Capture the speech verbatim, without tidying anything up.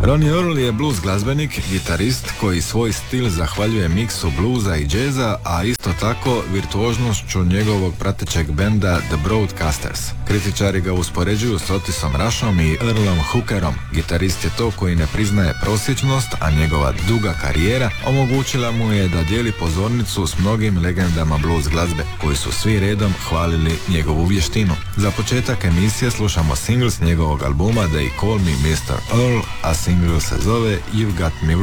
Ronnie Earl je blues glazbenik, gitarist koji svoj stil zahvaljuje miksu bluza i džeza, a isto tako virtuožnošću njegovog pratećeg benda The Broadcasters. Kritičari ga uspoređuju s Otisom Rushom i Earlom Hookerom. Gitarist je to koji ne priznaje prosječnost, a njegova duga karijera omogućila mu je da dijeli pozornicu s mnogim legendama blues glazbe, koji su svi redom hvalili njegovu vještinu. Za početak emisije slušamo single s njegovog albuma They Call Me mister Earl, a single se zove You've Got Me